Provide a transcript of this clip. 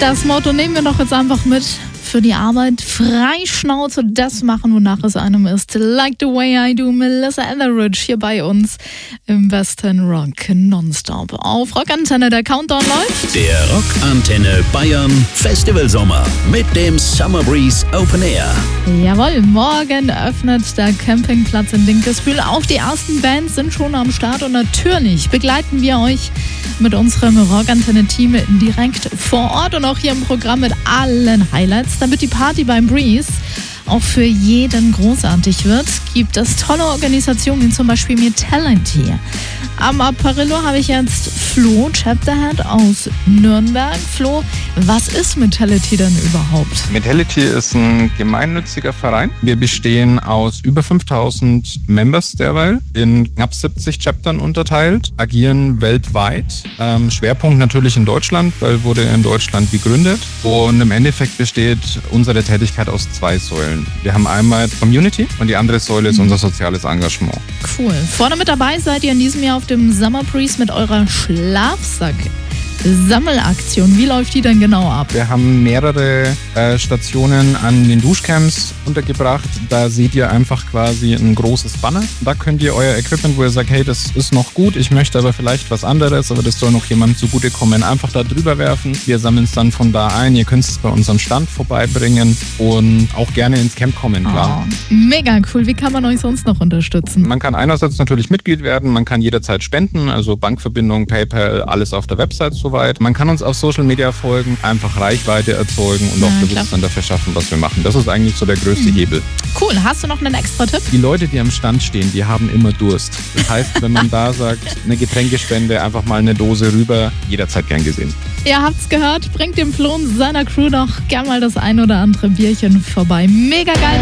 Das Motto nehmen wir doch jetzt einfach mit für die Arbeit. Freischnauze, das machen, wonach es einem ist. Like the way I do, Melissa Etheridge hier bei uns im Western Rock nonstop. Auf Rockantenne, der Countdown läuft. Der Rockantenne Bayern Festival Sommer mit dem Summer Breeze Open Air. Jawohl, morgen öffnet der Campingplatz in Dinkelsbühl. Auch die ersten Bands sind schon am Start und natürlich begleiten wir euch mit unserem Rockantenne-Team direkt vor Ort und auch hier im Programm mit allen Highlights. Damit die Party beim Breeze auch für jeden großartig wird, gibt es tolle Organisationen, wie zum Beispiel Metality. Am Apparillo habe ich jetzt Flo Chapterhead aus Nürnberg. Flo, was ist Metality denn überhaupt? Metality ist ein gemeinnütziger Verein. Wir bestehen aus über 5000 Members derweil, in knapp 70 Chaptern unterteilt, agieren weltweit. Schwerpunkt natürlich in Deutschland, weil wurde in Deutschland gegründet. Und im Endeffekt besteht unsere Tätigkeit aus zwei Säulen. Wir haben einmal Community und die andere Säule ist unser soziales Engagement. Cool. Vorne mit dabei seid ihr in diesem Jahr auf dem Summer Breeze mit eurer Schlafsack-Sammelaktion. Wie läuft die denn genau ab? Wir haben mehrere Stationen an den Duschcamps untergebracht. Da seht ihr einfach quasi ein großes Banner. Da könnt ihr euer Equipment, wo ihr sagt, hey, das ist noch gut, ich möchte aber vielleicht was anderes, aber das soll noch jemandem zugutekommen, einfach da drüber werfen. Wir sammeln es dann von da ein. Ihr könnt es bei unserem Stand vorbeibringen und auch gerne ins Camp kommen, klar. Oh, mega cool. Wie kann man euch sonst noch unterstützen? Man kann einerseits natürlich Mitglied werden, man kann jederzeit spenden, also Bankverbindung, PayPal, alles auf der Website soweit. Man kann uns auf Social Media folgen, einfach Reichweite erzeugen und auch Bewusstsein dafür schaffen, was wir machen. Das ist eigentlich so der größte Hebel. Cool. Hast du noch einen extra Tipp? Die Leute, die am Stand stehen, die haben immer Durst. Das heißt, wenn man da sagt, eine Getränkespende, einfach mal eine Dose rüber, jederzeit gern gesehen. Ihr habt's gehört, bringt dem Flo und seiner Crew doch gern mal das ein oder andere Bierchen vorbei. Mega geil.